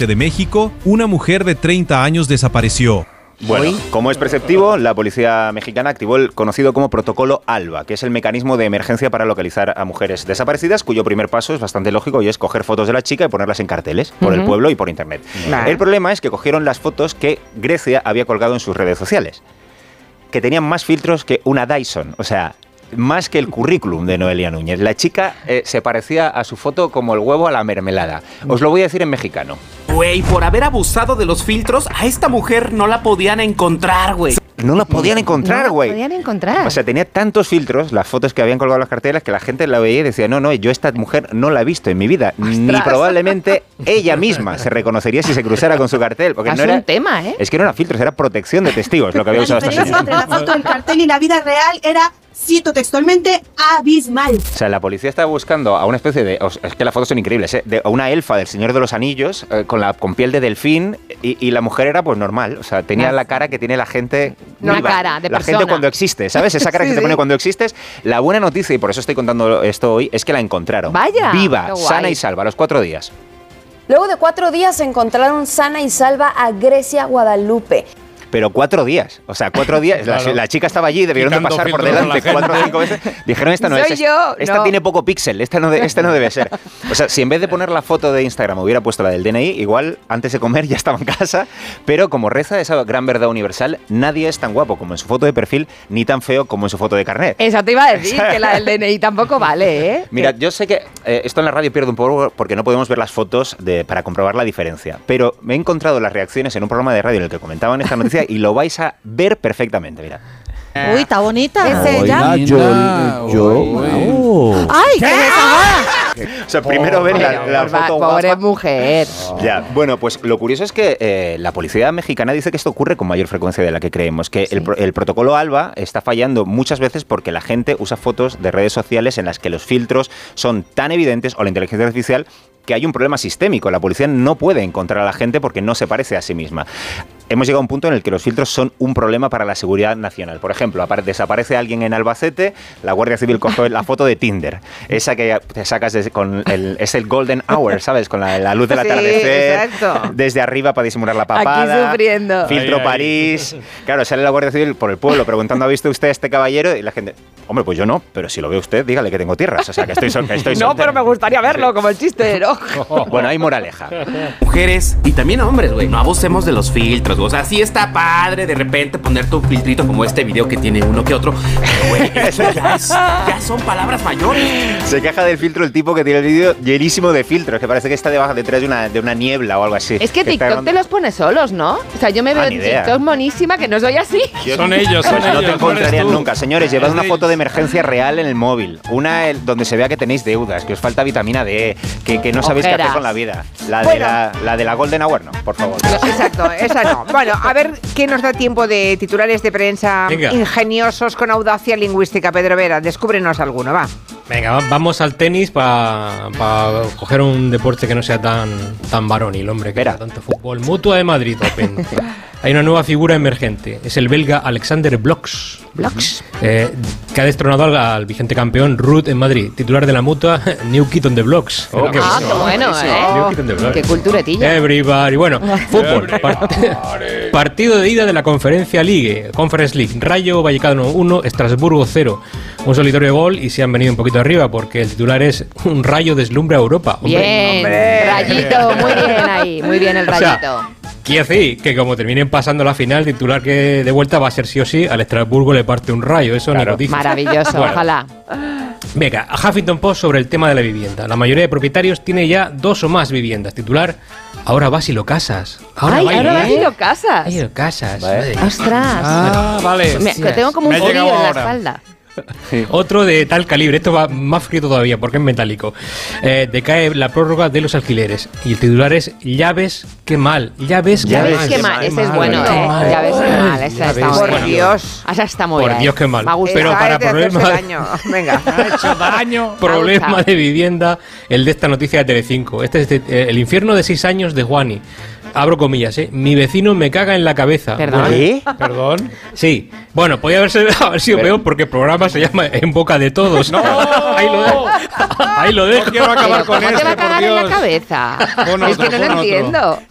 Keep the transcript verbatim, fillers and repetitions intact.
norte de México, una mujer de treinta años desapareció. Bueno, como es perceptivo, la policía mexicana activó el conocido como Protocolo ALBA, que es el mecanismo de emergencia para localizar a mujeres desaparecidas, cuyo primer paso es bastante lógico y es coger fotos de la chica y ponerlas en carteles por uh-huh. el pueblo y por internet. Vale. El problema es que cogieron las fotos que Grecia había colgado en sus redes sociales, que tenían más filtros que una Dyson, o sea, más que el currículum de Noelia Núñez. La chica eh, se parecía a su foto como el huevo a la mermelada. Os lo voy a decir en mexicano. Güey, por haber abusado de los filtros, a esta mujer no la podían encontrar, güey. No la podían encontrar, güey. No la podían encontrar. O sea, tenía tantos filtros, las fotos que habían colgado en las carteras, que la gente la veía y decía, no, no, yo esta mujer no la he visto en mi vida. ¡Ostras! Ni probablemente ella misma se reconocería si se cruzara con su cartel. Porque es no era un tema, ¿eh? Es que no era filtros, era protección de testigos lo que había usado esta señora. Entre la foto del cartel y la vida real era, cito textualmente, abismal. O sea, la policía estaba buscando a una especie de... Es que las fotos son increíbles, ¿eh? De una elfa del Señor de los Anillos eh, con, la, con piel de delfín y, y la mujer era pues normal. O sea, tenía no. la cara que tiene la gente... No viva. La cara de La persona. gente cuando existe, ¿sabes? Esa cara sí, que te pone sí. cuando existes. La buena noticia, y por eso estoy contando esto hoy, es que la encontraron. Vaya. Viva, sana y salva, a los cuatro días. Luego de cuatro días encontraron sana y salva a Grecia Guadalupe. Pero cuatro días, o sea, cuatro días, claro. la, la chica estaba allí, debieron de pasar por delante cuatro o cinco veces, dijeron, esta no Soy es, yo, esta no. tiene poco píxel, esta no, de, esta no debe ser. O sea, si en vez de poner la foto de Instagram hubiera puesto la del D N I, igual antes de comer ya estaba en casa, pero como reza esa gran verdad universal, nadie es tan guapo como en su foto de perfil, ni tan feo como en su foto de carnet. Eso te iba a decir, que la del D N I tampoco vale, ¿eh? Mira, yo sé que eh, esto en la radio pierde un poco porque no podemos ver las fotos de, para comprobar la diferencia, pero me he encontrado las reacciones en un programa de radio en el que comentaban esta noticia y lo vais a ver perfectamente, mira. Uy, está bonita. ¿Es ella? Yo, yo, wow. ¡Ay, qué es O sea, primero ven la, la foto pobre guapa. mujer. Ya, bueno, pues lo curioso es que eh, la policía mexicana dice que esto ocurre con mayor frecuencia de la que creemos, que sí. el, el protocolo ALBA está fallando muchas veces porque la gente usa fotos de redes sociales en las que los filtros son tan evidentes o la inteligencia artificial que hay un problema sistémico. La policía no puede encontrar a la gente porque no se parece a sí misma. Hemos llegado a un punto en el que los filtros son un problema para la seguridad nacional. Por ejemplo, desaparece alguien en Albacete, la Guardia Civil coge la foto de Tinder, esa que te sacas desde, con el, es el golden hour, ¿sabes? Con la, la luz del atardecer, sí, desde arriba para disimular la papada. Aquí sufriendo. Filtro ay, ay. París. Claro, sale la Guardia Civil por el pueblo preguntando, ¿ha visto usted a este caballero? Y la gente, hombre, pues yo no, pero si lo ve usted, dígale que tengo tierras. O sea, que estoy, sol, que estoy No, soltero. pero me gustaría verlo, sí. Como el chiste, ¿no? Bueno, hay moraleja. Mujeres y también hombres, güey, no abusemos de los filtros, güey. O sea, sí está padre de repente ponerte un filtrito como este video que tiene uno que otro, pero güey, eso ya, es, ya son palabras mayores. Se queja del filtro el tipo que tiene el vídeo llenísimo de filtros, que parece que está debajo detrás de una, de una niebla o algo así. Es que, que TikTok está... te los pone solos, ¿no? O sea, yo me veo ah, en TikTok monísima que no soy así. Yo, son ellos, son pues ellos. No te encontrarían no nunca. Señores, llevad una foto de emergencia real en el móvil. Una el, donde se vea que tenéis deudas, que os falta vitamina D, que, que no sabéis Ojeras. qué hacer con la vida. La, Bueno. de la, la de la Golden Hour, no, por favor. Exacto, esa no. Bueno, a ver qué nos da tiempo de titulares de prensa Venga. ingeniosos con audacia lingüística. Pedro Vera, descúbrenos alguno, va. Venga, vamos al tenis para pa coger un deporte que no sea tan, tan varonil, hombre, que Vera. sea tanto fútbol. Mutua de Madrid Open. Hay una nueva figura emergente. Es el belga Alexander Blox. Blox. Eh, que ha destronado al, al vigente campeón Ruud en Madrid. Titular de la Mutua, New Kid on the Blocks. Oh, qué Ah, qué bueno, New Kid on the ¿eh? Blocks. Qué culturetilla. Everybody. Bueno, fútbol. Part- partido de ida de la Conferencia League. Conference League. Rayo Vallecano uno, Estrasburgo cero. Un solitario gol y se han venido un poquito arriba porque el titular es un rayo deslumbra a Europa. Hombre, Bien, hombre. Rayito, muy bien ahí, muy bien el O sea, rayito. quiere decir que como terminen pasando la final, titular que de vuelta va a ser sí o sí, al Estrasburgo le parte un rayo, eso Claro. ni lo dice. Maravilloso, Bueno. ojalá. Venga, a Huffington Post sobre el tema de la vivienda. La mayoría de propietarios tiene ya dos o más viviendas. Titular, ahora vas y lo casas. Ahora Ay, va y ahora lo- vas y lo casas. Ay, lo casas. Vale. madre. Ostras. Ah, vale. Me, que tengo como un Me ha frío en llegado la ahora. espalda. Otro de tal calibre, esto va más frío todavía porque es metálico. Eh, decae la prórroga de los alquileres. Y el titular es, ya ves qué mal, ya ves Ya qué ves mal. qué mal, ese es mal, bueno, qué ¿eh? mal. Ya ves qué mal, esa Ya está ves, muy bueno. bien. Dios. Esa está muy Por bien. Dios, qué mal. Me ha gustado. Pero Esa para es de hacerse problemas- daño. Venga. Ha hecho daño. Problema Pausa. de vivienda, el de esta noticia de Telecinco. Este es de- eh, el infierno de seis años de Juani. Abro comillas, ¿eh? Mi vecino me caga en la cabeza. ¿Perdón? Bueno, ¿Qué? ¿Perdón? Sí. Bueno, podía haberse, haber sido Pero- peor porque el programa se llama En boca de todos. ¡No! Ahí lo dejo. Ahí lo dejo. No quiero acabar Pero con ¿cómo te este, va a por cagar en la Dios. cabeza? Pon Es otro, que no pon lo otro. entiendo.